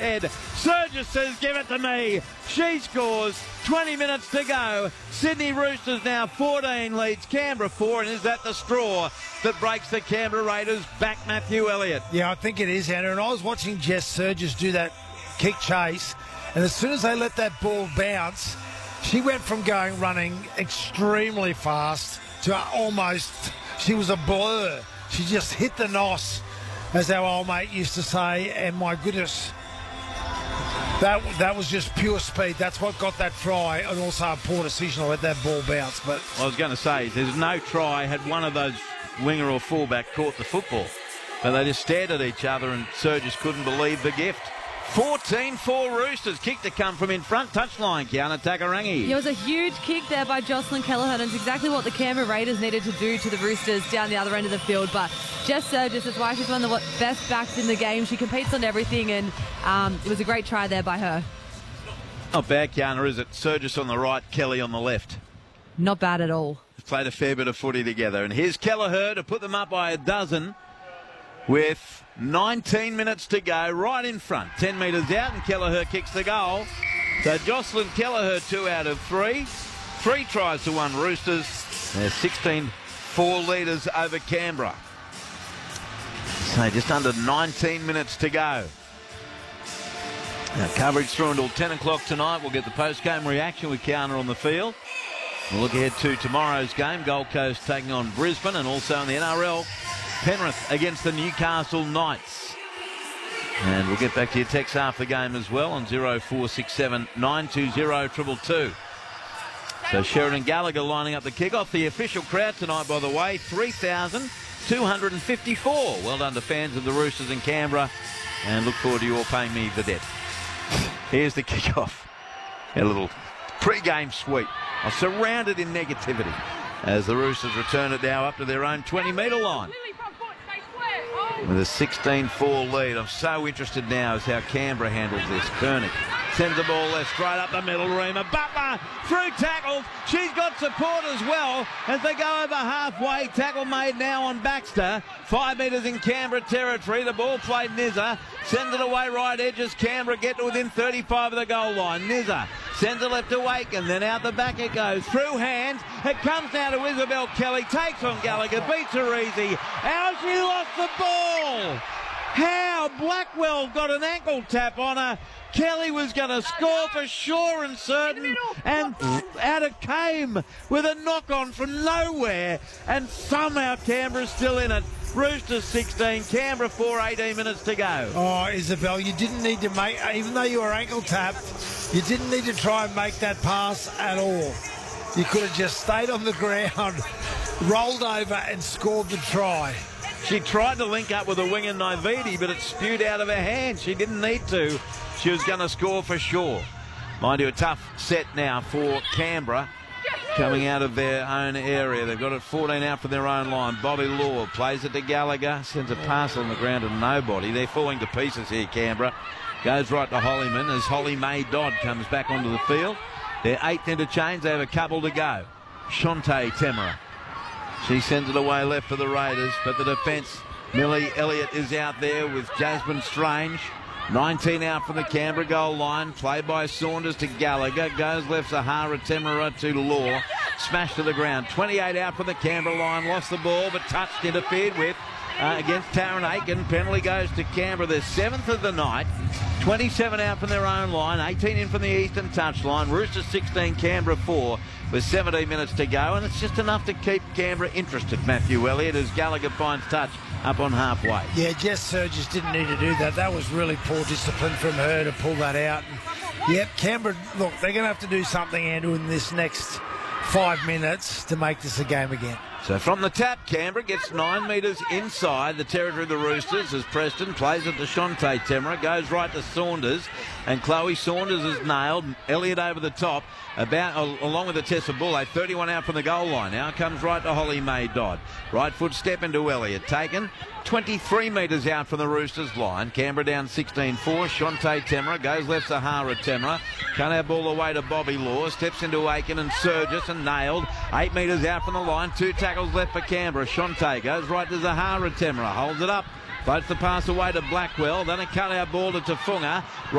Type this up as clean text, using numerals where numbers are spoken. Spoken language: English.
head. Surges says, give it to me. She scores. 20 minutes to go. Sydney Roosters now 14 leads Canberra 4, and is that the straw that breaks the Canberra Raiders back, Matthew Elliott? Yeah, I think it is, Andrew. And I was watching Jess Surges do that kick chase, and as soon as they let that ball bounce, she went from running extremely fast to almost, she was a blur. She just hit the nos, as our old mate used to say, and my goodness, that was just pure speed. That's what got that try, and also a poor decision to let that ball bounce. But I was going to say, there's no try had one of those winger or fullback caught the football. But they just stared at each other, and Surges couldn't believe the gift. 14-4 Roosters. Kick to come from in front. Touchline, Kiana Takarangi. It was a huge kick there by Jocelyn Kelleher, and it's exactly what the Canberra Raiders needed to do to the Roosters down the other end of the field. But Jess Surges, that's why she's one of the best backs in the game. She competes on everything, and it was a great try there by her. Not bad, Kiana, is it? Surges on the right, Kelly on the left. Not bad at all. They've played a fair bit of footy together. And here's Kelleher to put them up by a dozen with 19 minutes to go, right in front. 10 metres out, and Kelleher kicks the goal. So Jocelyn Kelleher, 2 out of 3. 3 tries to 1 Roosters. They're 16-4 leaders over Canberra. So just under 19 minutes to go. Now, coverage through until 10 o'clock tonight. We'll get the post-game reaction with Kiana on the field. We'll look ahead to tomorrow's game. Gold Coast taking on Brisbane, and also in the NRL, Penrith against the Newcastle Knights. And we'll get back to your text after the game as well on 0467 920 222. So Sheridan Gallagher lining up the kickoff. The official crowd tonight, by the way, 3,254. Well done to fans of the Roosters in Canberra, and look forward to you all paying me the debt. Here's the kickoff. A little pre-game sweep. I'm surrounded in negativity as the Roosters return it now up to their own 20-metre line. With a 16-4 lead. I'm so interested now as how Canberra handles this. Koenig sends the ball left, straight up the middle. Reema Butler through tackles. She's got support as well as they go over halfway. Tackle made now on Baxter. 5 metres in Canberra territory. The ball played Nizza. Sends it away right edges. Canberra get to within 35 of the goal line. Nizza sends it left to Waken. Then out the back it goes. Through hands. It comes down to Isabel Kelly. Takes on Gallagher. Beats her easy. How she lost the ball. How Blackwell got an ankle tap on her. Kelly was going to score for sure and certain, and out it came with a knock-on from nowhere, and somehow Canberra's still in it. Roosters 16, Canberra 4, 18 minutes to go. Oh, Isabel, you didn't need to make, even though you were ankle tapped, you didn't need to try and make that pass at all. You could have just stayed on the ground, rolled over and scored the try. She tried to link up with a winger Naividi, but it spewed out of her hand. She didn't need to. She was going to score for sure. Mind you, a tough set now for Canberra coming out of their own area. They've got it 14 out from their own line. Bobby Law plays it to Gallagher, sends a pass on the ground to nobody. They're falling to pieces here, Canberra. Goes right to Hollyman as Holly May Dodd comes back onto the field. Their 8th interchange, they have a couple to go. Shante Temera. She sends it away left for the Raiders, but the defence, Millie Elliott is out there with Jasmine Strange. 19 out from the Canberra goal line, played by Saunders to Gallagher, goes left Zahara Temera to Law, smashed to the ground. 28 out from the Canberra line, lost the ball but touched, interfered with against Taryn Aiken. Penalty goes to Canberra, their 7th of the night. 27 out from their own line, 18 in from the eastern touchline. Roosters 16, Canberra 4 with 17 minutes to go, and it's just enough to keep Canberra interested, Matthew Elliott, as Gallagher finds touch up on halfway. Yeah, Jess Surges didn't need to do that. That was really poor discipline from her to pull that out. And, yep, Canberra, look, they're going to have to do something, Andrew, in this next 5 minutes to make this a game again. So from the tap, Canberra gets 9 metres inside the territory of the Roosters as Preston plays it to Shante Temera, goes right to Saunders, and Chloe Saunders is nailed. Elliott over the top, along with the Tessa Bulle, 31 out from the goal line. Now comes right to Holly May Dodd. Right foot step into Elliott, taken 23 metres out from the Roosters line. Canberra down 16-4. Shante Temera goes left Zahara Temera. Can't have ball away to Bobby Law. Steps into Aiken and Surges and nailed. 8 metres out from the line. 2 tackles left for Canberra. Shante goes right to Zahara Temera. Holds it up. Floats the pass away to Blackwell. Then a cut-out ball to Tafunga.